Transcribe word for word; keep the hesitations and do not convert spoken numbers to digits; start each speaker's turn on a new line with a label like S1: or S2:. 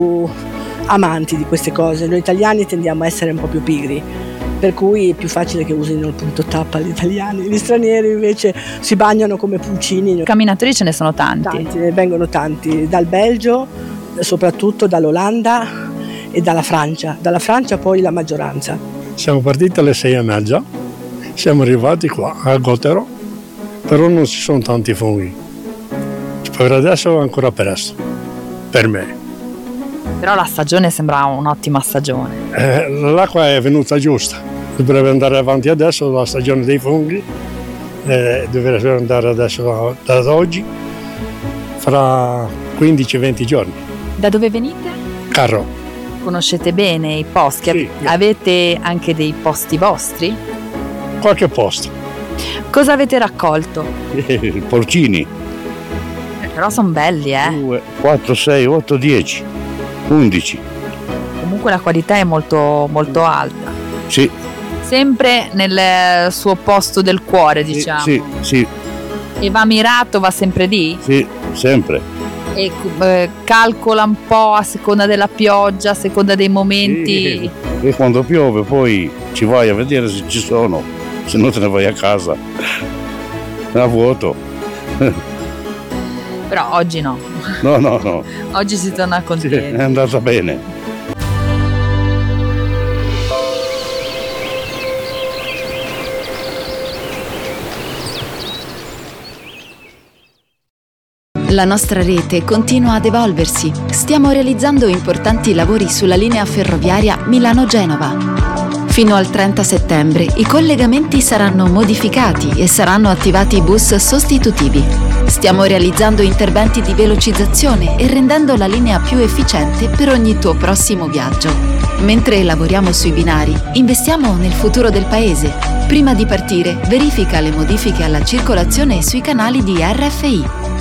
S1: amanti di queste cose. Noi italiani tendiamo a essere un po' più pigri, per cui è più facile che usino il punto tappa gli italiani. Gli stranieri invece si bagnano come pulcini.
S2: Camminatori ce ne sono tanti.
S1: Tanti, ne vengono tanti, dal Belgio, soprattutto dall'Olanda e dalla Francia. Dalla Francia poi la maggioranza.
S3: Siamo partiti alle sei e mezza, siamo arrivati qua a Gotero, però non ci sono tanti funghi. Per adesso è ancora presto, per me.
S2: Però la stagione sembra un'ottima stagione.
S3: Eh, l'acqua è venuta giusta, dovrebbe andare avanti adesso la stagione dei funghi, eh, dovrebbe andare adesso da, da oggi, fra quindici venti giorni.
S2: Da dove venite?
S3: Carro.
S2: Conoscete bene i posti?
S3: Sì.
S2: Avete anche dei posti vostri?
S3: Qualche posto.
S2: Cosa avete raccolto?
S4: Eh, porcini.
S2: Però sono belli, eh?
S4: due, quattro, sei, otto, dieci, undici.
S2: Comunque la qualità è molto, molto alta.
S4: Sì.
S2: Sempre nel suo posto del cuore, diciamo.
S4: Sì, sì.
S2: E va mirato, va sempre lì?
S4: Sì, sempre.
S2: E eh, calcola un po' a seconda della pioggia, a seconda dei momenti.
S4: Sì. E quando piove poi ci vai a vedere se ci sono, se no te ne vai a casa. A vuoto.
S2: Però oggi no.
S4: No, no, no.
S2: Oggi si torna contenti.
S4: Sì, è andata bene.
S5: La nostra rete continua ad evolversi. Stiamo realizzando importanti lavori sulla linea ferroviaria Milano-Genova. Fino al trenta settembre i collegamenti saranno modificati e saranno attivati bus sostitutivi. Stiamo realizzando interventi di velocizzazione e rendendo la linea più efficiente per ogni tuo prossimo viaggio. Mentre lavoriamo sui binari, investiamo nel futuro del paese. Prima di partire, verifica le modifiche alla circolazione sui canali di R F I.